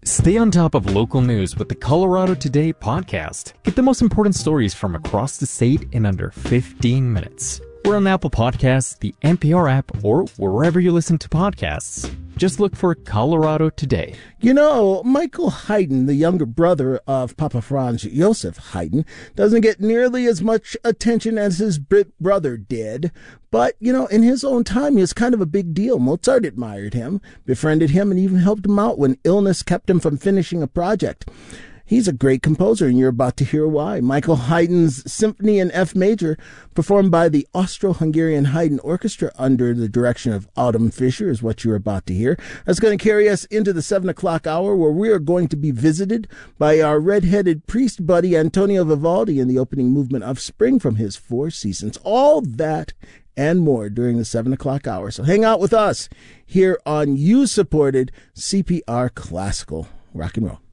Stay on top of local news with the Colorado Today podcast. Get the most important stories from across the state in under 15 minutes. We're on Apple Podcasts, the NPR app, or wherever you listen to podcasts. Just look for Colorado Today. You know, Michael Hayden, the younger brother of Papa Franz Josef Haydn, doesn't get nearly as much attention as his brother did. But, you know, in his own time, he was kind of a big deal. Mozart admired him, befriended him, and even helped him out when illness kept him from finishing a project. He's a great composer, and you're about to hear why. Michael Haydn's Symphony in F Major, performed by the Austro-Hungarian Haydn Orchestra under the direction of Autumn Fisher, is what you're about to hear. That's going to carry us into the 7 o'clock hour, where we are going to be visited by our red-headed priest buddy Antonio Vivaldi in the opening movement of Spring from his Four Seasons. All that and more during the 7 o'clock hour. So hang out with us here on you-supported CPR Classical Rock and Roll.